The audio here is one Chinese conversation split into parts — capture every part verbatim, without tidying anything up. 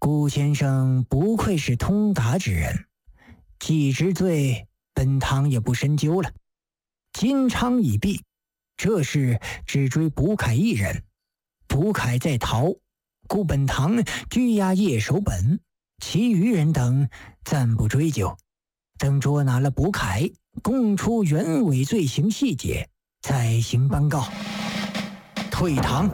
顾先生不愧是通达之人，既之罪，本堂也不深究了。金昌已毕，这事只追卜凯一人，卜凯在逃，故本堂拘押叶守本，其余人等暂不追究，等捉拿了卜凯，供出原委罪行细节，再行颁告。退堂。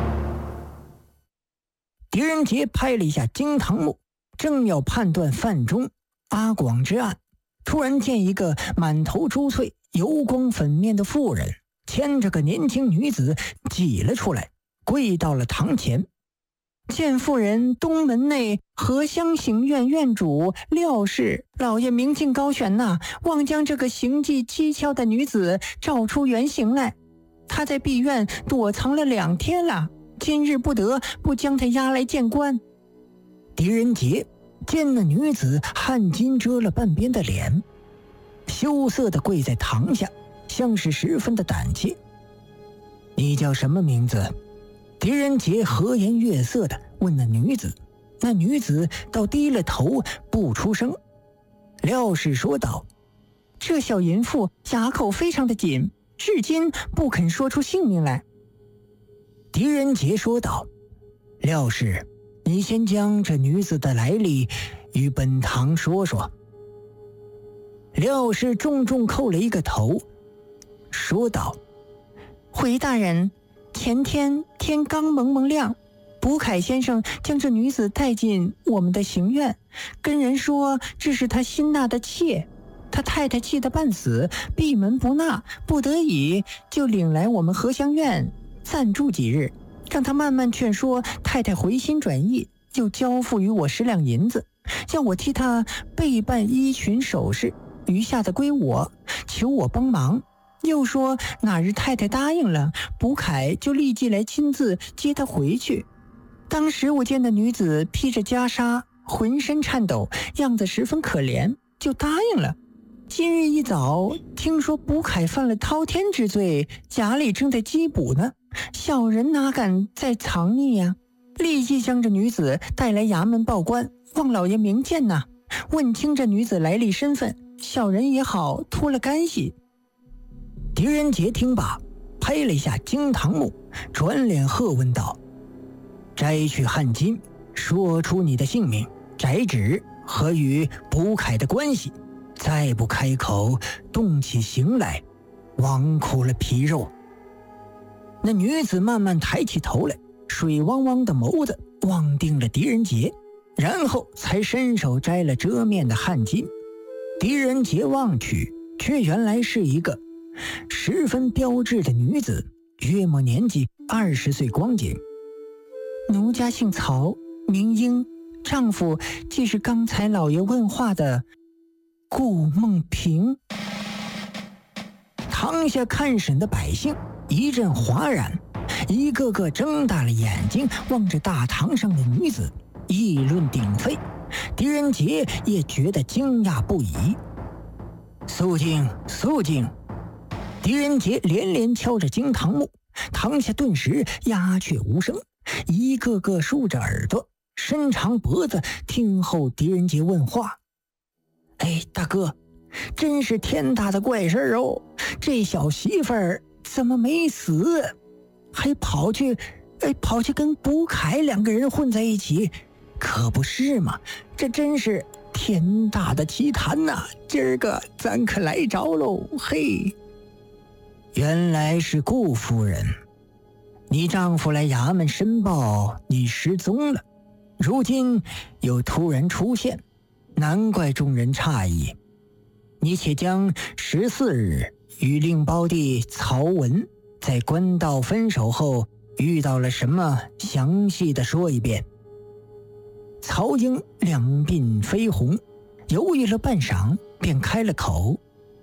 狄仁杰拍了一下惊堂木，正要判断范中、阿广之案，突然见一个满头珠翠、油光粉面的妇人牵着个年轻女子挤了出来，跪到了堂前。见妇人东门内荷香行院院主廖氏老爷明镜高悬呐，望将这个行迹蹊跷的女子照出原形来。她在闭院躲藏了两天了，今日不得不将她押来见官。狄仁杰见那女子汗巾遮了半边的脸，羞涩地跪在堂下，像是十分的胆怯。你叫什么名字？狄仁杰和颜悦色地问那女子，那女子倒低了头不出声。廖氏说道：这小淫妇哑口非常的紧，至今不肯说出姓名来。狄仁杰说道：廖氏，你先将这女子的来历与本堂说说。廖氏重重叩了一个头，说道：回大人，前天天刚蒙蒙亮，卜凯先生将这女子带进我们的行院，跟人说这是他新纳的妾，他太太气得半死，闭门不纳，不得已就领来我们荷香院暂住几日，让他慢慢劝说太太回心转意，又交付于我十两银子，叫我替他备办衣裙首饰，余下的归我，求我帮忙。又说哪日太太答应了，卜凯就立即来亲自接她回去。当时我见那女子披着袈裟，浑身颤抖，样子十分可怜，就答应了。今日一早听说卜凯犯了滔天之罪，衙里正在缉捕呢，小人哪敢再藏匿呀、啊？立即将这女子带来衙门报官，望老爷明鉴呐，问清这女子来历身份，小人也好脱了干系。狄仁杰听罢，拍了一下惊堂木，转脸喝问道：摘去汗巾，说出你的姓名、宅址和与卜凯的关系，再不开口动起刑来，枉苦了皮肉。那女子慢慢抬起头来，水汪汪的眸子望定了狄仁杰，然后才伸手摘了遮面的汗巾。狄仁杰望去，却原来是一个十分标致的女子，约莫年纪二十岁光景。奴家姓曹，名英，丈夫即是刚才老爷问话的顾梦平。堂下看审的百姓一阵哗然，一个个睁大了眼睛望着大堂上的女子，议论鼎沸。狄仁杰也觉得惊讶不已。肃静，肃静！狄仁杰连连敲着惊堂木，堂下顿时鸦雀无声，一个个竖着耳朵，伸长脖子听候狄仁杰问话。哎，大哥，真是天大的怪事儿哦！这小媳妇儿怎么没死，还跑去哎跑去跟卜凯两个人混在一起，可不是嘛？这真是天大的奇谈呐、啊！今儿个咱可来着喽！嘿，原来是顾夫人，你丈夫来衙门申报你失踪了，如今又突然出现，难怪众人诧异。你且将十四日与令胞弟曹文在官道分手后遇到了什么，详细的说一遍。曹英两鬓绯红，犹豫了半晌，便开了口。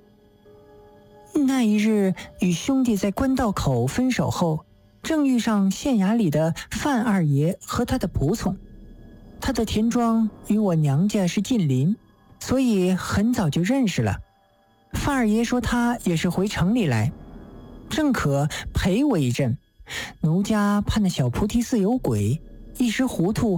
那一日与兄弟在官道口分手后，正遇上县衙里的范二爷和他的仆从，他的田庄与我娘家是近邻，所以很早就认识了。范二爷说他也是回城里来，正可陪我一阵。奴家怕那小菩提寺有鬼，一时糊涂